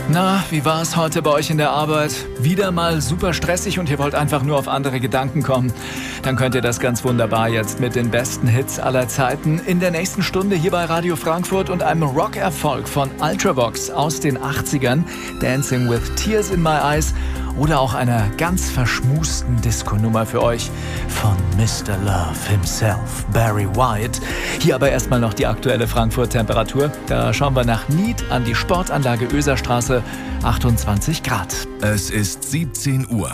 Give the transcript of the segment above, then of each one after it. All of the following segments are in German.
Na, wie war es heute bei euch in der Arbeit? Wieder mal super stressig und ihr wollt einfach nur auf andere Gedanken kommen? Dann könnt ihr das ganz wunderbar jetzt mit den besten Hits aller Zeiten in der nächsten Stunde hier bei Radio Frankfurt und einem Rock-Erfolg von Ultravox aus den 80ern, Dancing with Tears in My Eyes, oder auch einer ganz verschmusten Disco-Nummer für euch von Mr. Love himself, Barry White. Hier aber erstmal noch die aktuelle Frankfurt-Temperatur. Da schauen wir nach Nied an die Sportanlage Oeserstraße, 28 Grad. Es ist 17 Uhr.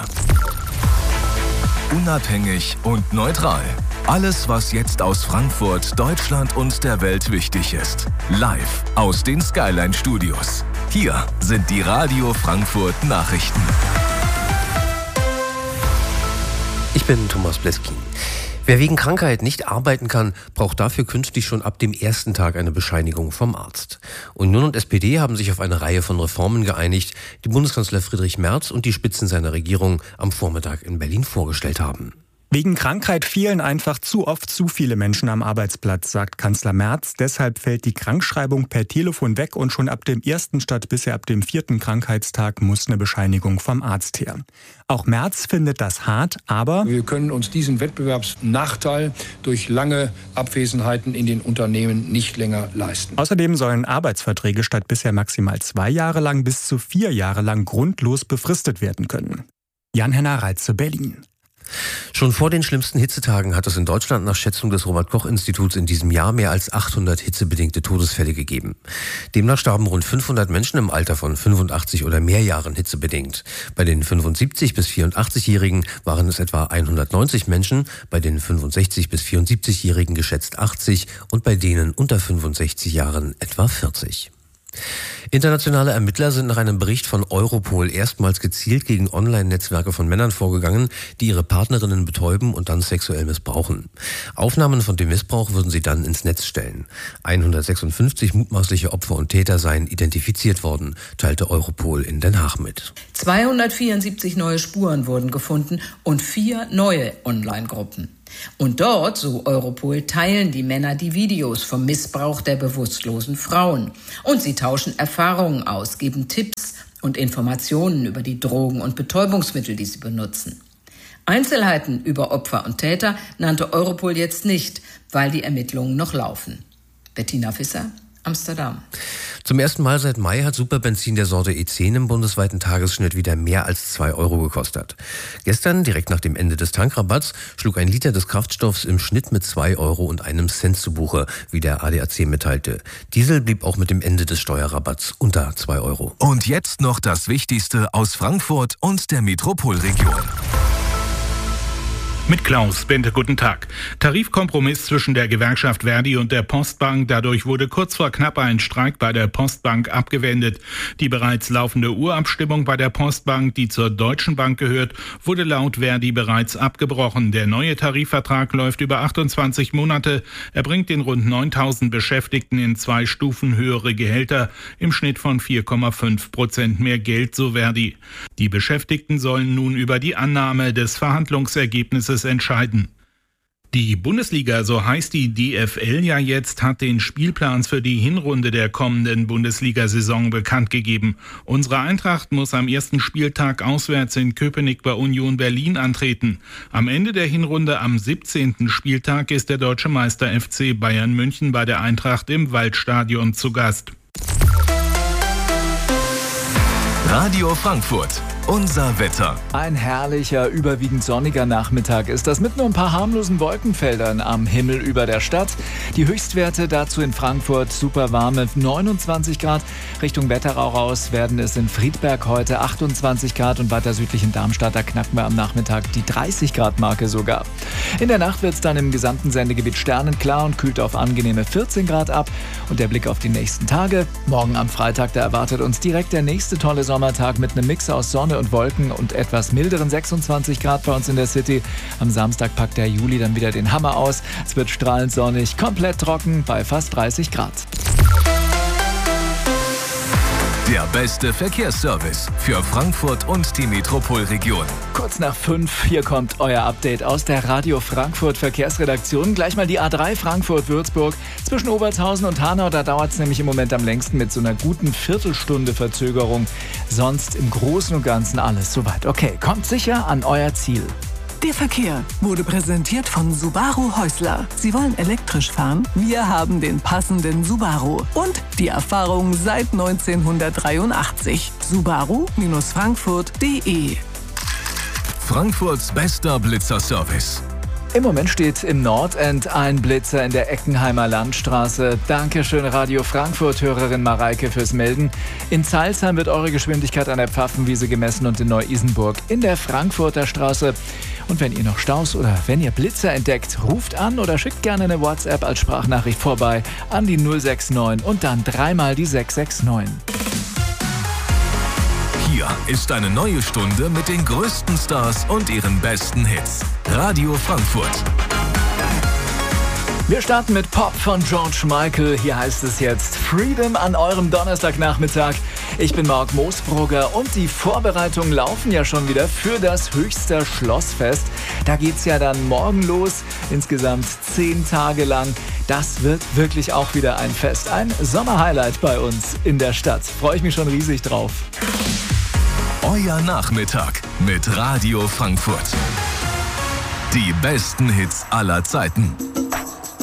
Unabhängig und neutral. Alles, was jetzt aus Frankfurt, Deutschland und der Welt wichtig ist. Live aus den Skyline Studios. Hier sind die Radio Frankfurt Nachrichten. Ich bin Thomas Bleskin. Wer wegen Krankheit nicht arbeiten kann, braucht dafür künftig schon ab dem ersten Tag eine Bescheinigung vom Arzt. Union und SPD haben sich auf eine Reihe von Reformen geeinigt, die Bundeskanzler Friedrich Merz und die Spitzen seiner Regierung am Vormittag in Berlin vorgestellt haben. Wegen Krankheit fehlen einfach zu oft zu viele Menschen am Arbeitsplatz, sagt Kanzler Merz. Deshalb fällt die Krankschreibung per Telefon weg und schon ab dem ersten statt bisher ab dem 4. Krankheitstag muss eine Bescheinigung vom Arzt her. Auch Merz findet das hart, aber wir können uns diesen Wettbewerbsnachteil durch lange Abwesenheiten in den Unternehmen nicht länger leisten. Außerdem sollen Arbeitsverträge statt bisher maximal 2 Jahre lang bis zu 4 Jahre lang grundlos befristet werden können. Jan-Henner Reitze, Berlin. Schon vor den schlimmsten Hitzetagen hat es in Deutschland nach Schätzung des Robert-Koch-Instituts in diesem Jahr mehr als 800 hitzebedingte Todesfälle gegeben. Demnach starben rund 500 Menschen im Alter von 85 oder mehr Jahren hitzebedingt. Bei den 75- bis 84-Jährigen waren es etwa 190 Menschen, bei den 65- bis 74-Jährigen geschätzt 80 und bei denen unter 65 Jahren etwa 40. Internationale Ermittler sind nach einem Bericht von Europol erstmals gezielt gegen Online-Netzwerke von Männern vorgegangen, die ihre Partnerinnen betäuben und dann sexuell missbrauchen. Aufnahmen von dem Missbrauch würden sie dann ins Netz stellen. 156 mutmaßliche Opfer und Täter seien identifiziert worden, teilte Europol in Den Haag mit. 274 neue Spuren wurden gefunden und 4 neue Online-Gruppen. Und dort, so Europol, teilen die Männer die Videos vom Missbrauch der bewusstlosen Frauen. Und sie tauschen Erfahrungen aus, geben Tipps und Informationen über die Drogen und Betäubungsmittel, die sie benutzen. Einzelheiten über Opfer und Täter nannte Europol jetzt nicht, weil die Ermittlungen noch laufen. Bettina Visser, Amsterdam. Zum ersten Mal seit Mai hat Superbenzin der Sorte E10 im bundesweiten Tagesschnitt wieder mehr als 2 Euro gekostet. Gestern, direkt nach dem Ende des Tankrabatts, schlug ein Liter des Kraftstoffs im Schnitt mit 2 Euro und einem Cent zu Buche, wie der ADAC mitteilte. Diesel blieb auch mit dem Ende des Steuerrabatts unter 2 Euro. Und jetzt noch das Wichtigste aus Frankfurt und der Metropolregion. Mit Klaus Bente, guten Tag. Tarifkompromiss zwischen der Gewerkschaft Verdi und der Postbank. Dadurch wurde kurz vor knapp ein Streik bei der Postbank abgewendet. Die bereits laufende Urabstimmung bei der Postbank, die zur Deutschen Bank gehört, wurde laut Verdi bereits abgebrochen. Der neue Tarifvertrag läuft über 28 Monate. Er bringt den rund 9.000 Beschäftigten in 2 Stufen höhere Gehälter, im Schnitt von 4,5% mehr Geld, so Verdi. Die Beschäftigten sollen nun über die Annahme des Verhandlungsergebnisses entscheiden. Die Bundesliga, so heißt die DFL ja jetzt, hat den Spielplan für die Hinrunde der kommenden Bundesliga-Saison bekannt gegeben. Unsere Eintracht muss am ersten Spieltag auswärts in Köpenick bei Union Berlin antreten. Am Ende der Hinrunde am 17. Spieltag ist der deutsche Meister FC Bayern München bei der Eintracht im Waldstadion zu Gast. Radio Frankfurt. Unser Wetter. Ein herrlicher, überwiegend sonniger Nachmittag ist das mit nur ein paar harmlosen Wolkenfeldern am Himmel über der Stadt. Die Höchstwerte dazu in Frankfurt super warme 29 Grad. Richtung Wetterau raus werden es in Friedberg heute 28 Grad und weiter südlich in Darmstadt, da knacken wir am Nachmittag die 30 Grad Marke sogar. In der Nacht wird es dann im gesamten Sendegebiet sternenklar und kühlt auf angenehme 14 Grad ab. Und der Blick auf die nächsten Tage. Morgen am Freitag, da erwartet uns direkt der nächste tolle Sommertag mit einem Mix aus Sonne und Wolken und etwas milderen 26 Grad bei uns in der City. Am Samstag packt der Juli dann wieder den Hammer aus. Es wird strahlend sonnig, komplett trocken bei fast 30 Grad. Der beste Verkehrsservice für Frankfurt und die Metropolregion. Kurz nach 5, hier kommt euer Update aus der Radio Frankfurt Verkehrsredaktion. Gleich mal die A3 Frankfurt-Würzburg. Zwischen Obertshausen und Hanau, da dauert es nämlich im Moment am längsten mit so einer guten Viertelstunde Verzögerung. Sonst im Großen und Ganzen alles soweit. Okay, kommt sicher an euer Ziel. Der Verkehr wurde präsentiert von Subaru Häusler. Sie wollen elektrisch fahren? Wir haben den passenden Subaru. Und die Erfahrung seit 1983. Subaru-Frankfurt.de. Frankfurts bester Blitzerservice. Im Moment steht im Nordend ein Blitzer in der Eckenheimer Landstraße. Dankeschön, Radio Frankfurt-Hörerin Mareike, fürs Melden. In Zeilsheim wird eure Geschwindigkeit an der Pfaffenwiese gemessen und in Neu-Isenburg in der Frankfurter Straße. Und wenn ihr noch Staus oder wenn ihr Blitzer entdeckt, ruft an oder schickt gerne eine WhatsApp als Sprachnachricht vorbei an die 069 und dann dreimal die 669. Hier ist eine neue Stunde mit den größten Stars und ihren besten Hits. Radio Frankfurt. Wir starten mit Pop von George Michael. Hier heißt es jetzt Freedom an eurem Donnerstagnachmittag. Ich bin Marc Moosbrugger und die Vorbereitungen laufen ja schon wieder für das Höchster Schlossfest. Da geht's ja dann morgen los, insgesamt 10 Tage lang. Das wird wirklich auch wieder ein Fest, ein Sommerhighlight bei uns in der Stadt. Freue ich mich schon riesig drauf. Euer Nachmittag mit Radio Frankfurt. Die besten Hits aller Zeiten.